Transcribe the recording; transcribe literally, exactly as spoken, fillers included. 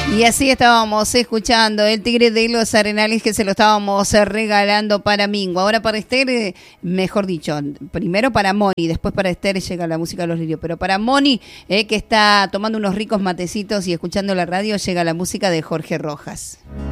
Y así estábamos escuchando El Tigre de los Arenales, que se lo estábamos regalando para Mingo. Ahora para Esther, eh, mejor dicho, primero para Moni, después para Esther llega la música de los lirios. Pero para Moni, eh, que está tomando unos ricos matecitos y escuchando la radio, llega la música de Jorge Rojas.